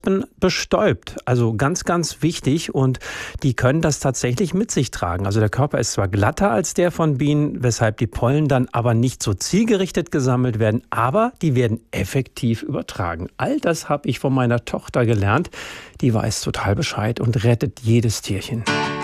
bestäubt. Also ganz, ganz wichtig, und die können das tatsächlich mit sich tragen. Also der Körper ist zwar glatter als der von Bienen, weshalb die Pollen dann aber nicht so zielgerichtet gesammelt werden, aber die werden effektiv übertragen. All das habe ich von meiner Tochter gelernt. Die weiß total Bescheid und rettet jedes Tierchen.